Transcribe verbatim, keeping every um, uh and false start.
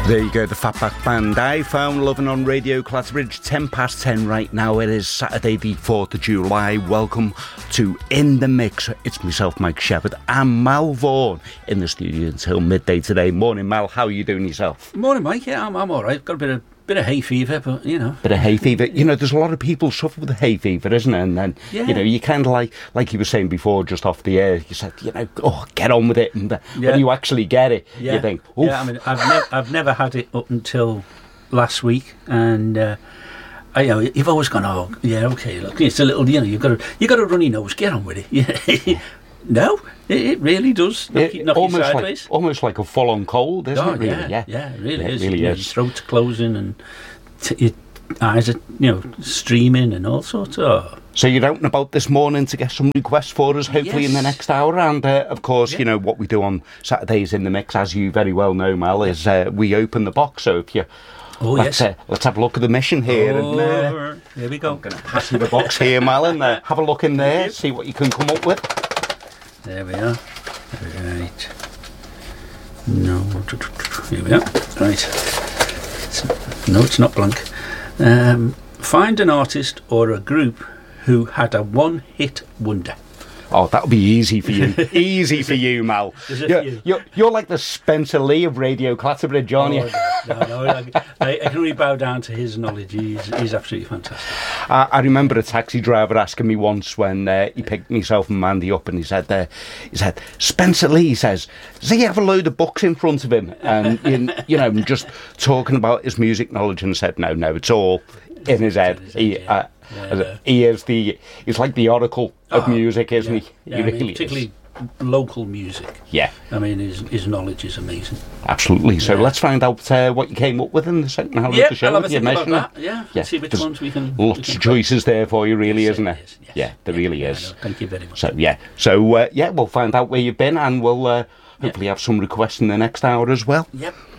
There you go, the Fatback Band. I found loving on Radio Clatterbridge, ten past ten right now. It is Saturday the fourth of July. Welcome to In The Mix. It's myself, Mike Shepherd, and Mal Vaughan in the studio until midday today. Morning, Mal. How are you doing yourself? Morning, Mike. Yeah, I'm, I'm all right. Got a bit of bit of hay fever, but, you know. Bit of hay fever. You know, there's a lot of people suffer with the hay fever, isn't there? And then, yeah. you know, you kind of like, like you were saying before, just off the air, you said, you know, oh, get on with it. And yeah. when you actually get it, yeah. you think, oof. Yeah, I mean, I've, ne- I've never had it up until last week. And, uh, I, you know, you've always gone, oh, yeah, okay, look, it's a little, you know, you've got a, you've got a runny nose, get on with it. Yeah. No, it, it really does knock, it, you, knock almost you sideways. Like, almost like a full-on cold, isn't oh, it? Really? Yeah, yeah, yeah, it really yeah, is. It really you is. Know, your throat's closing and t- your eyes are, you know, streaming and all sorts of... So you're out and about this morning to get some requests for us, hopefully yes. in the next hour. And, uh, of course, yeah. you know, what we do on Saturdays in the Mix, as you very well know, Mal, is uh, we open the box. So if you... Oh, let's, yes. Uh, let's have a look at the mission here. Oh, and, uh, here we go. I'm going to pass you the box here, Mal, and uh, have a look in there, see what you can come up with. There we are. Right. No. Here we are. Right. It's, no, it's not blank. Um, find an artist or a group who had a one-hit wonder. Oh, that'll be easy for you. Easy for you, Mal. You're, you're, you're like the Spencer Lee of Radio Clatterbridge, aren't you? Oh, no, no, I, I can really bow down to his knowledge. He's, he's absolutely fantastic. I, I remember a taxi driver asking me once when uh, he picked myself and Mandy up, and he said, uh, "He said Spencer Lee he says, does he have a load of books in front of him?" And in, you know, just talking about his music knowledge, and said, "No, no, it's all in his head." He, uh, Yeah. He is the, he's like the oracle of oh, music, isn't yeah. he? Yeah, he I really mean, particularly is. Local music. Yeah. I mean, his, his knowledge is amazing. Absolutely. So yeah. let's find out uh, what you came up with in the second hour yeah, of the show. I'll have a think about that. Yeah, yeah. see which There's ones we can... Lots we can of choices there for you, really, yes, isn't there? Is, yes. Yeah, there yeah, really yeah, is. No, thank you very much. So, yeah. So, uh, yeah, we'll find out where you've been, and we'll uh, hopefully yeah. have some requests in the next hour as well. Yep.